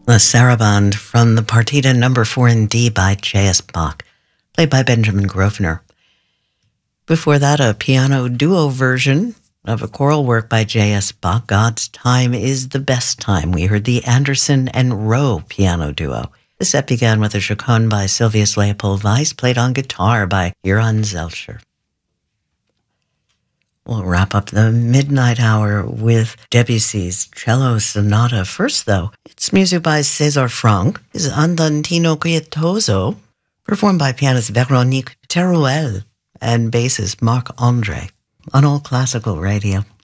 The Sarabande from the Partita Number 4 in D by J.S. Bach, played by Benjamin Grosvenor. Before that, a piano duo version of a choral work by J.S. Bach, God's Time is the Best Time. We heard the Anderson and Rowe piano duo. The set began with a chaconne by Sylvius Leopold Weiss, played on guitar by Johann Zeltscher. We'll wrap up the midnight hour with Debussy's Cello Sonata. First, though, it's music by César Franck, is Andantino Quietoso, performed by pianist Véronique Teruel and bassist Marc-André on All Classical Radio.